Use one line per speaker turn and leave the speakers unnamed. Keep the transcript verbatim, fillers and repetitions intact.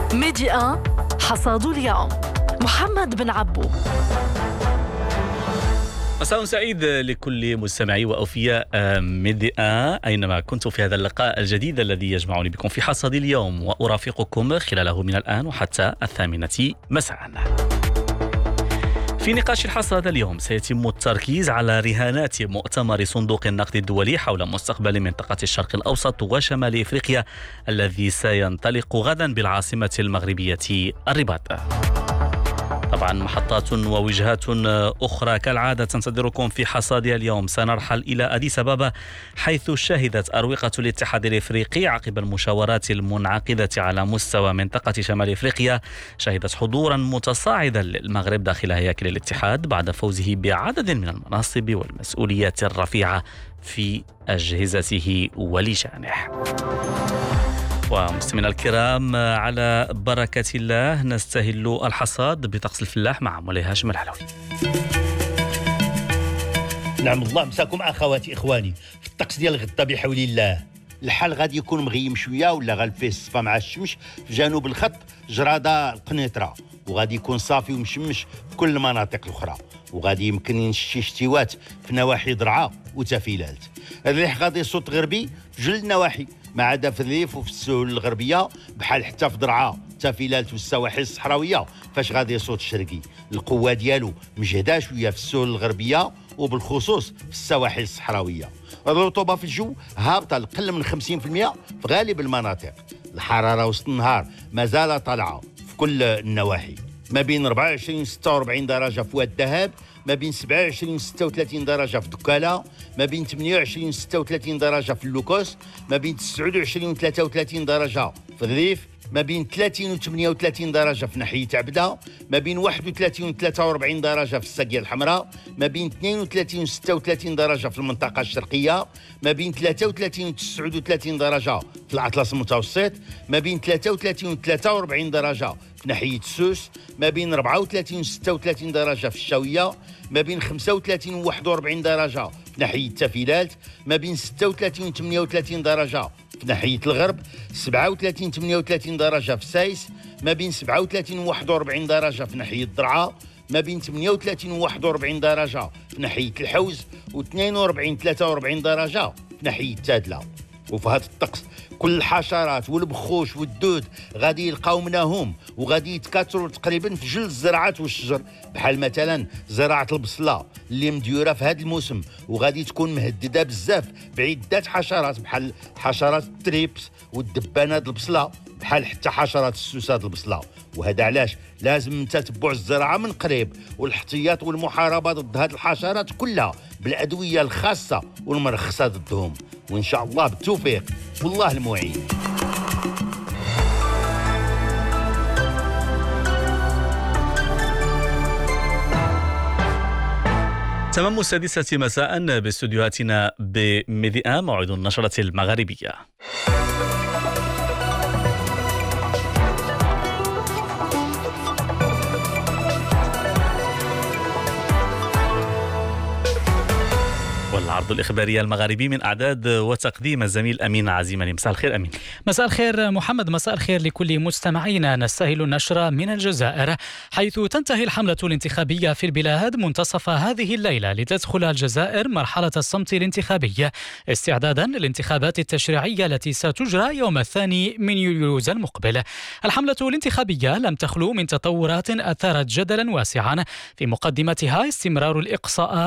ميدي واحد حصاد اليوم محمد بن عبو.
مساء سعيد لكل مستمعي وأوفياء ميدي واحد أينما كنت في هذا اللقاء الجديد الذي يجمعني بكم في حصاد اليوم، وأرافقكم خلاله من الآن وحتى الثامنة مساء. في نقاش الحصاد اليوم سيتم التركيز على رهانات مؤتمر صندوق النقد الدولي حول مستقبل منطقة الشرق الأوسط وشمال إفريقيا الذي سينطلق غدا بالعاصمة المغربية الرباط. طبعا محطات ووجهات أخرى كالعادة تنتظركم في حصادها اليوم. سنرحل إلى أديس أبابا حيث شهدت أروقة الاتحاد الإفريقي عقب المشاورات المنعقدة على مستوى منطقة شمال إفريقيا شهدت حضورا متصاعدا للمغرب داخل هياكل الاتحاد بعد فوزه بعدد من المناصب والمسؤوليات الرفيعة في أجهزته ولجانه. ومستمعينا الكرام، على بركة الله نستهل الحصاد بطقس الفلاح مع مولاي هاشم العلوي.
نعم الله مساكم اخواتي اخواني. في الطقس ديال غدا بحول الله الحال غادي يكون مغيم شويه ولا غالفيه الصفا مع الشمس في جنوب الخط جراده القنيطره، وغادي يكون صافي ومشمش في كل المناطق الاخرى، وغادي يمكن ينشي شتيوات في نواحي درعا وتافيلالت. الريح غادي يصوت غربي في جل النواحي ما عدا في الريف وفي السهول الغربيه بحال حتى في درعا تافيلالت والسواحل الصحراويه فاش غادي يصوت الشرقي. القوه ديالو مجهده شويه في السهول الغربيه وبالخصوص في السواحل الصحراويه. الرطوبه في الجو هابطه لقل من خمسين بالمئة في غالب المناطق. الحراره وسط النهار مازال طالعه في كل النواحي، ما بين أربعة وعشرين ستة وأربعين درجه في واد الذهب، ما بين سبعة وعشرين ستة وثلاثين درجه في دكاله، ما بين ثمانية وعشرين ستة وثلاثين درجه في اللوكوس، ما بين تسعة وعشرين ثلاثة وثلاثين درجه في الريف، ما بين ثلاثين وثمانية وثلاثين درجه في ناحيه عبده، ما بين واحد وثلاثين وثلاثة وأربعين درجه في الساقيه الحمراء، ما بين اثنين وثلاثين وستة وثلاثين درجه في المنطقه الشرقيه، ما بين ثلاثة وثلاثين وتسعة وثلاثين درجه في الاطلس المتوسط، ما بين ثلاثة وثلاثين وثلاثة وأربعين درجه في ناحيه سوس، ما بين أربعة وثلاثين وستة وثلاثين درجه في الشاويه، ما بين خمسة وثلاثين وواحد وأربعين درجه في ناحيه تافيلالت، ما بين ستة وثلاثين وثمانية وثلاثين درجه في ناحيه الغرب، سبعة وثلاثين ثمانية وثلاثين درجه في سايس، ما بين سبعة وثلاثين وواحد وأربعين درجه في ناحيه درعا، ما بين ثمانية وثلاثين وواحد وأربعين درجه في ناحيه الحوز، واثنين وأربعين ثلاثة وأربعين درجه في ناحيه تادله. وفي هذا الطقس كل الحشرات والبخوش والدود غادي يلقاو منهم وغادي يتكاثروا تقريبا في جل الزراعات والشجر، بحال مثلا زراعه البصله اللي مديوره في هذا الموسم وغادي تكون مهدده بزاف بعده حشرات بحال حشرات التريبس والدبانات البصله بحال حتى حشرات السوسات البصله. وهذا علاش لازم تتبع الزراعه من قريب والاحتياط والمحاربه ضد هذه الحشرات كلها بالادويه الخاصه والمرخصه ضدهم، وان شاء الله بالتوفيق والله المعين.
تمام السادسة مساء باستديوهاتنا بميدي واحد موعد النشرة المغاربية. والعرض الإخباري المغاربي من أعداد وتقديم الزميل أمين عزيماني. مساء الخير أمين.
مساء الخير محمد. مساء الخير لكل مستمعينا. نستهل النشرة من الجزائر حيث تنتهي الحملة الانتخابية في البلاد منتصف هذه الليلة لتدخل الجزائر مرحلة الصمت الانتخابي استعدادا للانتخابات التشريعية التي ستجرى يوم الثاني من يوليوز المقبل. الحملة الانتخابية لم تخلو من تطورات أثارت جدلا واسعا، في مقدمتها استمرار الإقصاءات